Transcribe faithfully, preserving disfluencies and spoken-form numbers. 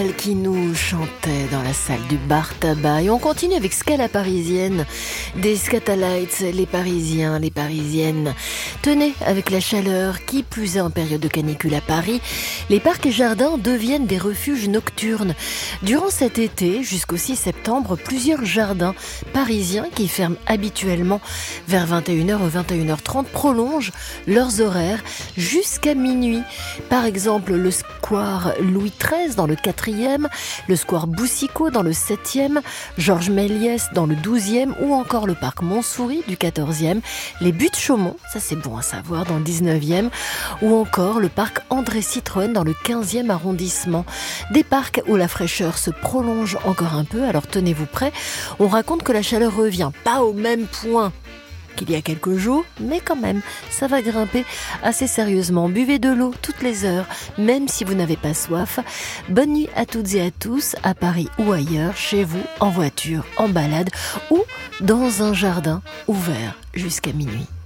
Qui nous chantait dans la salle du bar tabac. Et on continue avec Scala parisienne, des Scatalites, les Parisiens, les Parisiennes. Tenez, avec la chaleur, qui plus est en période de canicule à Paris, les parcs et jardins deviennent des refuges nocturnes. Durant cet été, jusqu'au six septembre, plusieurs jardins parisiens qui ferment habituellement vers vingt et une heures ou vingt et une heures trente prolongent leurs horaires jusqu'à minuit. Par exemple, le square Louis treize dans le quatrième, le square Boucicaut dans le septième, Georges Méliès dans le douzième ou encore le parc Montsouris du quatorzième, les Buttes-Chaumont, ça c'est bon à savoir, dans le dix-neuvième, ou encore le parc André Citroën dans le quinzième arrondissement. Des parcs où la fraîcheur se prolonge encore un peu, alors tenez-vous prêts, on raconte que la chaleur revient pas au même point qu'il y a quelques jours, mais quand même, ça va grimper assez sérieusement. Buvez de l'eau toutes les heures, même si vous n'avez pas soif. Bonne nuit à toutes et à tous, à Paris ou ailleurs, chez vous, en voiture, en balade ou dans un jardin ouvert jusqu'à minuit.